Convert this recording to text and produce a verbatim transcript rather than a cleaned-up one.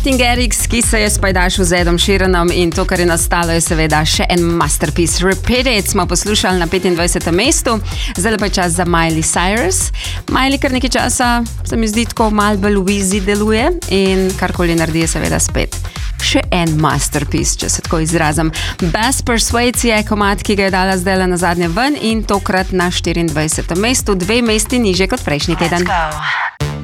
Martin Garrix, ki se je spajdašil z Edom Sheeranom in to, kar je nastalo, je seveda še en masterpiece. Repeat It smo poslušali na petindvajsetem mestu, zdaj pa je čas za Miley Cyrus. Miley kar nekaj časa, se mi zdi, tako malo bolj wheezy deluje in karkoli naredi je seveda spet še en masterpiece, če se tako izrazim. Best Persuades je komad, ki ga je dala zdaj na zadnje ven in tokrat na štiriindvajsetem mestu, dve mesti niže kot prejšnji teden. Let's go.